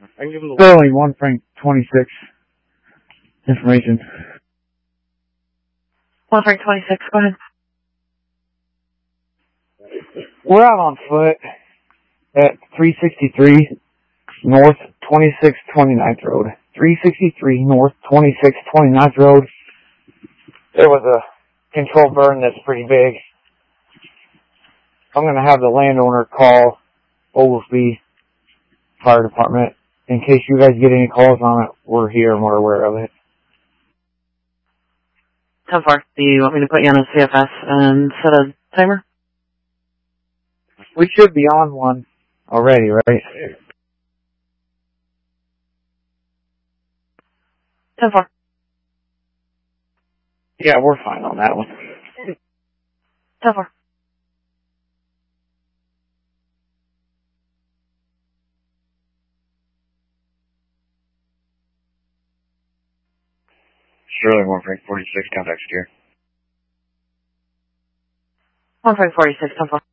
I can give him the Sterling 1 Frank 26. Information. 1 Frank 26, go ahead. We're out on foot at 363 North 2629th Road. 363 North 2629th Road. There was a controlled burn that's pretty big. I'm going to have the landowner call Oglesby Fire Department. In case you guys get any calls on it, we're here and we're aware of it. 10-4. Do you want me to put you on a CFS and set a timer? We should be on one already, right? 10-4. Yeah, we're fine on that one. 10-4. Sterling 1 Frank 46, contact secure. 1 Frank 46, 10-4.